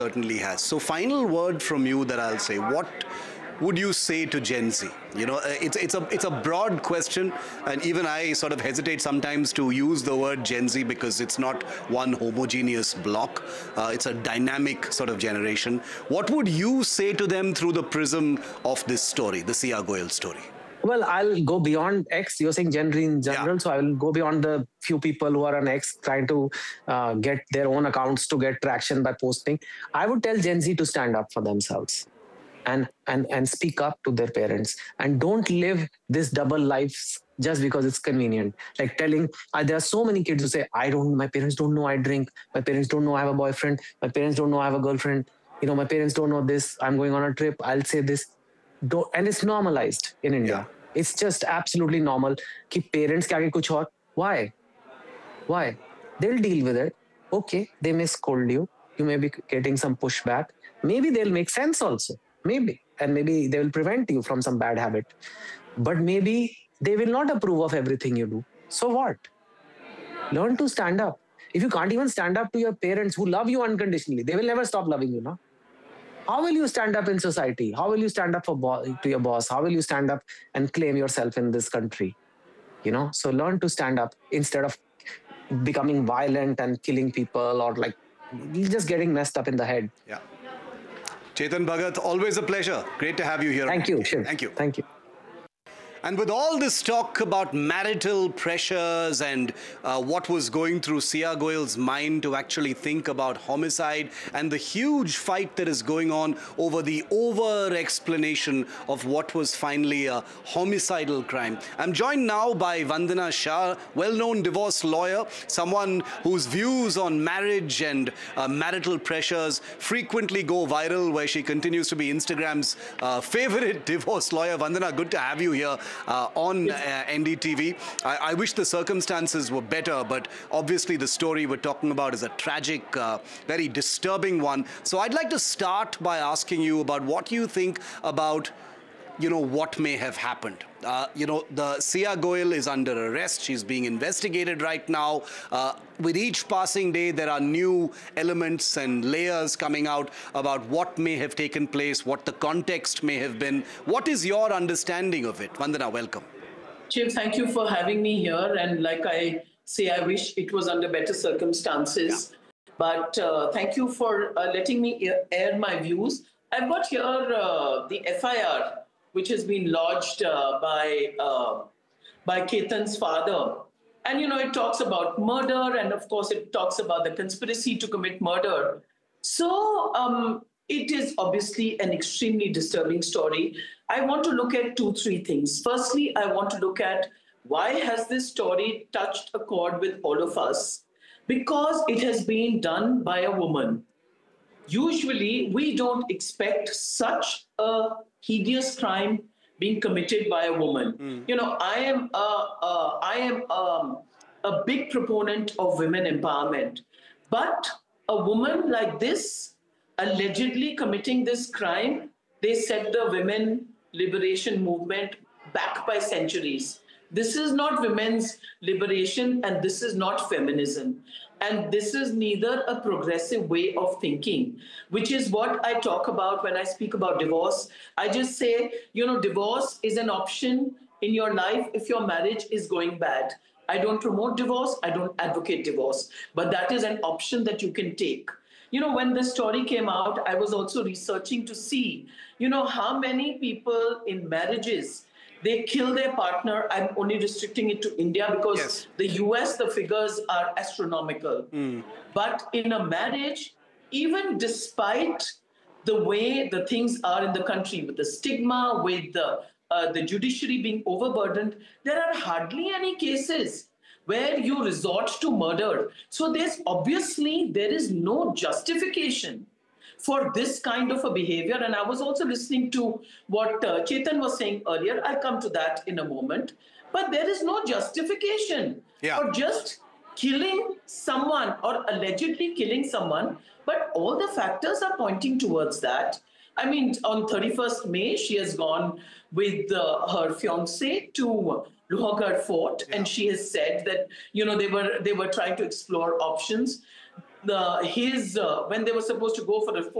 Certainly has. So, final word from you that I'll say. What would you say to Gen Z? It's a broad question, and even I sort of hesitate sometimes to use the word Gen Z because it's not one homogeneous block. It's a dynamic sort of generation. What would you say to them through the prism of this story, the Sia Goyal story? Well, I'll go beyond X. You're saying Gen Z in Yeah. general, so I will go beyond the few people who are on X trying to get their own accounts to get traction by posting. I would tell Gen Z to stand up for themselves and speak up to their parents, and don't live this double lives just because it's convenient. Like telling, there are so many kids who say, my parents don't know I drink, my parents don't know I have a boyfriend, my parents don't know I have a girlfriend, my parents don't know this, I'm going on a trip, I'll say this. Don't, and it's normalized in Yeah. India. It's just absolutely normal कि parents के आगे कुछ और. Why? They'll deal with it. Okay, they may scold you. You may be getting some pushback. Maybe they'll make sense also. Maybe. And maybe they will prevent you from some bad habit. But maybe they will not approve of everything you do. So what? Learn to stand up. If you can't even stand up to your parents who love you unconditionally, they will never stop loving you, no? How will you stand up in society? How will you stand up to your boss? How will you stand up and claim yourself in this country? So learn to stand up instead of becoming violent and killing people, or like just getting messed up in the head. Yeah. Chetan Bhagat, always a pleasure. Great to have you here. Thank you, Shiv. Thank you. Thank you. And with all this talk about marital pressures and what was going through Sia Goyal's mind to actually think about homicide, and the huge fight that is going on over the over-explanation of what was finally a homicidal crime, I'm joined now by Vandana Shah, well-known divorce lawyer, someone whose views on marriage and marital pressures frequently go viral, where she continues to be Instagram's favorite divorce lawyer. Vandana, good to have you here on NDTV. I wish the circumstances were better, but obviously the story we're talking about is a tragic, very disturbing one. So I'd like to start by asking you about what you think about what may have happened. The Sia Goyal is under arrest. She's being investigated right now. With each passing day, there are new elements and layers coming out about what may have taken place, what the context may have been. What is your understanding of it? Vandana, welcome. Shiv, thank you for having me here. And like I say, I wish it was under better circumstances. Yeah. But thank you for letting me air my views. I've got here the FIR, which has been lodged by Ketan's father. And, it talks about murder, and of course it talks about the conspiracy to commit murder. So it is obviously an extremely disturbing story. I want to look at 2-3 things. Firstly, I want to look at why has this story touched a chord with all of us? Because it has been done by a woman. Usually, we don't expect such a hideous crime being committed by a woman. I am a big proponent of women empowerment, but a woman like this allegedly committing this crime, they set the women liberation movement back by centuries. This is not women's liberation, and this is not feminism. And this is neither a progressive way of thinking, which is what I talk about when I speak about divorce. I just say, divorce is an option in your life if your marriage is going bad. I don't promote divorce. I don't advocate divorce. But that is an option that you can take. When the story came out, I was also researching to see, how many people in marriages, they kill their partner. I'm only restricting it to India because yes, the US, the figures are astronomical. But in a marriage, even despite the way the things are in the country, with the stigma, with the judiciary being overburdened, there are hardly any cases where you resort to murder. So there is no justification for this kind of a behavior. And I was also listening to what Chetan was saying earlier. I'll come to that in a moment. But there is no justification for just killing someone or allegedly killing someone. But all the factors are pointing towards that. I mean, on 31st May, she has gone with her fiancé to Lohargarh Fort, and she has said that, they were trying to explore options. his when they were supposed to go for the